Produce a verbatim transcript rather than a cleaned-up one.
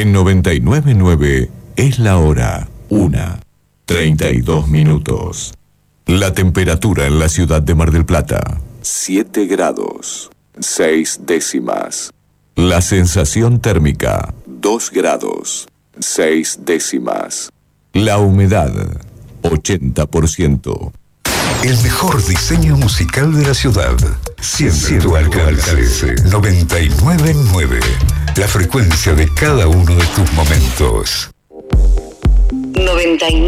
En noventa y nueve punto nueve es la hora una, treinta y dos minutos. La temperatura en la ciudad de Mar del Plata, siete grados, seis décimas. La sensación térmica, dos grados, seis décimas. La humedad, ochenta por ciento. El mejor diseño musical de la ciudad. Siempre a tu alcance. noventa y nueve punto nueve. La frecuencia de cada uno de tus momentos. noventa y nueve